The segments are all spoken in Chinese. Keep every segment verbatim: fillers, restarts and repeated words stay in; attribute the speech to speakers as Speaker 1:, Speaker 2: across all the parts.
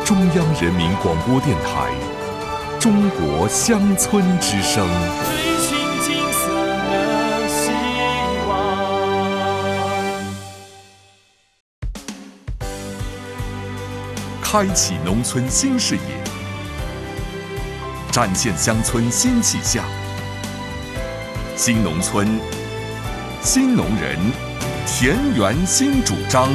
Speaker 1: 中央人民广播电台中国乡村之声。
Speaker 2: 追寻金色的希望，
Speaker 1: 开启农村新视野，展现乡村新气象。新农村，新农人，田园新主张。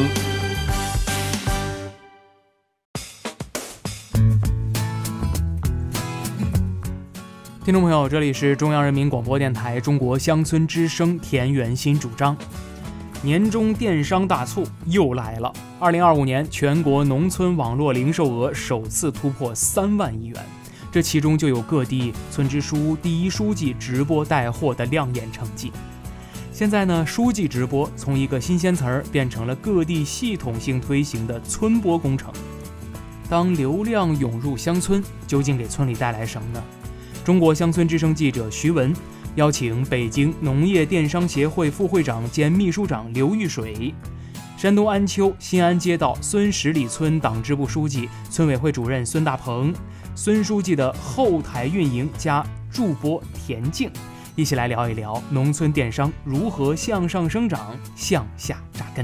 Speaker 3: 听众朋友，这里是中央人民广播电台中国乡村之声田园新主张。年终电商大促又来了，二零二五年全国农村网络零售额首次突破三万亿元，这其中就有各地村支书、第一书记直播带货的亮眼成绩。现在呢，书记直播从一个新鲜词儿变成了各地系统性推行的村播工程。当流量涌入乡村，究竟给村里带来什么呢？中国乡村之声记者徐文邀请北京农业电商协会副会长兼秘书长刘玉水、山东安丘新安街道孙十里村党支部书记、村委会主任孙大鹏、孙书记的后台运营加助播田静，一起来聊一聊农村电商如何向上生长、向下扎根。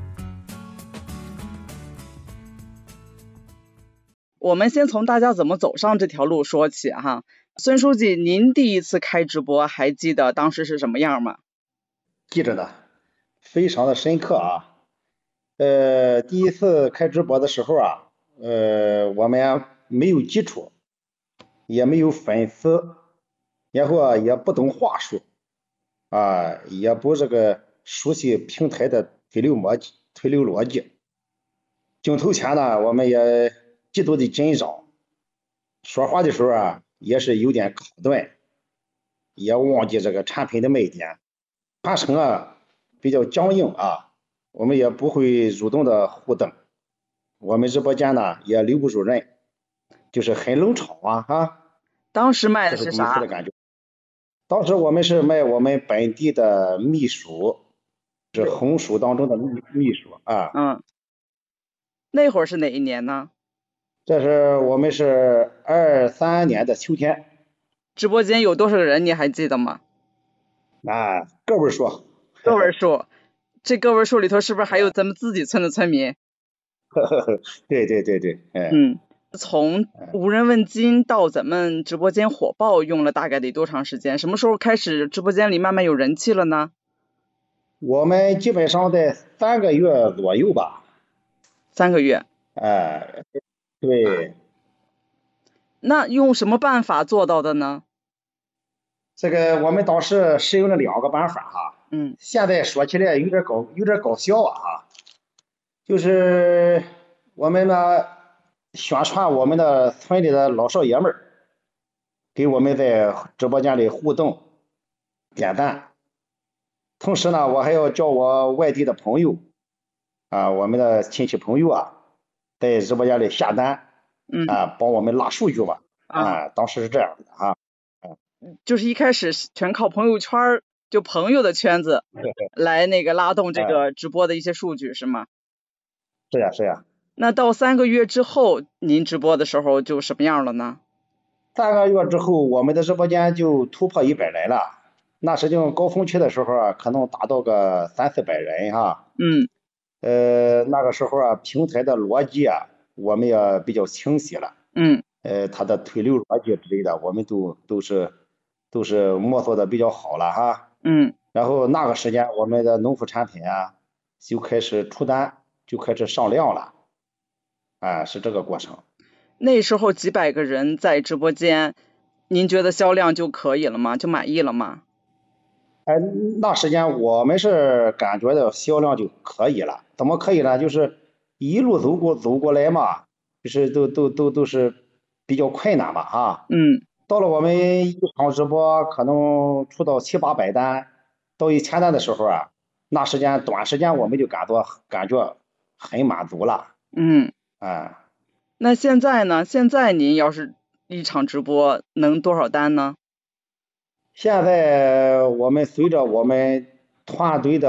Speaker 4: 我们先从大家怎么走上这条路说起哈。孙书记，您第一次开直播还记得当时是什么样吗？
Speaker 5: 记着呢，非常的深刻啊。呃，第一次开直播的时候啊，呃，我们没有基础，也没有粉丝，然后啊也不懂话术，啊，也不这个熟悉平台的推流逻辑，推流逻辑。镜头前呢，我们也极度的紧张，说话的时候啊。也是有点卡顿，也忘记这个产品的卖点，传承啊比较僵硬啊，我们也不会主动的互动，我们直播间呢也留不住人，就是很冷场啊哈。
Speaker 4: 当时卖的是啥？
Speaker 5: 这是第一次的感觉。当时我们是卖我们本地的秘书，是红薯当中的秘秘书啊。
Speaker 4: 嗯。那会儿是哪一年呢？
Speaker 5: 这是我们是二三年的秋天。
Speaker 4: 直播间有多少人你还记得吗？
Speaker 5: 啊，个位数。
Speaker 4: 个位数，这个位数里头是不是还有咱们自己村的村民？
Speaker 5: 对对对对，哎。
Speaker 4: 嗯，从无人问津到咱们直播间火爆用了大概得多长时间？什么时候开始直播间里慢慢有人气了呢？
Speaker 5: 我们基本上在三个月左右吧。
Speaker 4: 三个月。
Speaker 5: 哎。对，
Speaker 4: 那用什么办法做到的呢？
Speaker 5: 这个我们当时使用了两个办法哈，
Speaker 4: 嗯，
Speaker 5: 现在说起来有点搞有点搞笑啊哈，就是我们呢宣传我们的村里的老少爷们儿，给我们在直播间里互动点赞，同时呢，我还要叫我外地的朋友啊，我们的亲戚朋友啊。在直播间里下单，
Speaker 4: 嗯
Speaker 5: 啊，帮我们拉数据吧，啊，当时是这样的啊，
Speaker 4: 就是一开始全靠朋友圈，就朋友的圈子来那个拉动这个直播的一些数据，是吗？
Speaker 5: 是呀是呀。
Speaker 4: 那到三个月之后，您直播的时候就什么样了呢？
Speaker 5: 三个月之后，我们的直播间就突破一百人了，那实际上高峰期的时候啊，可能达到个三四百人哈。
Speaker 4: 嗯。
Speaker 5: 呃，那个时候啊，平台的逻辑啊，我们也比较清晰了。
Speaker 4: 嗯。
Speaker 5: 呃，它的推流逻辑之类的，我们都都是都是摸索的比较好了哈。
Speaker 4: 嗯。
Speaker 5: 然后那个时间，我们的农副产品啊，就开始出单，就开始上量了。啊，是这个过程。
Speaker 4: 那时候几百个人在直播间，您觉得销量就可以了吗？就满意了吗？
Speaker 5: 哎，那时间我们是感觉到销量就可以了，怎么可以呢？就是一路走过走过来嘛，就是都都都都是比较困难嘛哈。
Speaker 4: 嗯。
Speaker 5: 到了我们一场直播可能出到七八百单，到一千单的时候啊，那时间短时间我们就感觉感觉很满足了。
Speaker 4: 嗯。
Speaker 5: 啊。
Speaker 4: 那现在呢？现在您要是一场直播能多少单呢？
Speaker 5: 现在我们随着我们团队的